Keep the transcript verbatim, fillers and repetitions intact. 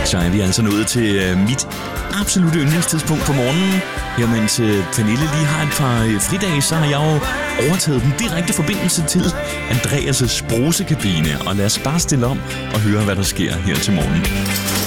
Så er vi altså nået til øh, mit absolutte yndlingstidspunkt på morgenen. Her mens øh, Pernille lige har et par øh, fridage, så har jeg jo overtaget den direkte forbindelse til Andreas' brusekabine. Og lad os bare stille om og høre, hvad der sker her til morgen.